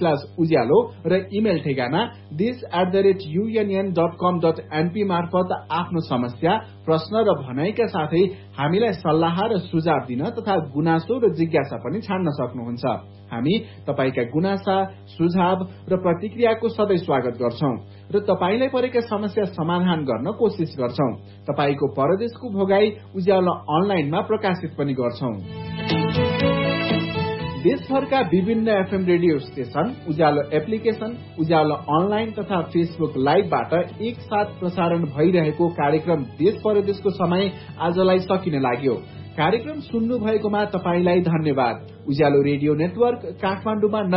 /उज्यालो र इमेल ठेगाना this@unn.com.np मार्फत आफ्नो समस्या, प्रश्न र भनाइका साथै हामीलाई सल्लाह र सुझाव दिन तथा गुनासो र जिज्ञासा पनि छाड्न सक्नुहुन्छ। हामी तपाईका गुनासा, सुझाव र प्रतिक्रियाको सधैँ स्वागत गर्छौं र तपाईलाई परेका समस्या समाधान गर्न कोशिश गर्छौं। तपाईको परदेशको भोगाई उज्यालो अनलाइनमा प्रकाशित पनि गर्छौं। देशभरका विभिन्न एफएम रेडियो स्टेशन, उज्यालो एप्लिकेशन, उज्यालो अनलाइन तथा फेसबुक लाइभबाट एकसाथ प्रसारण भइरहेको कार्यक्रम देश परदेशको समय आजलाई सकिन लाग्यो। कार्यक्रम सुन्नु भएकोमा तपाईलाई धन्यवाद। उज्यालो रेडियो नेटवर्क काठमाडौँमा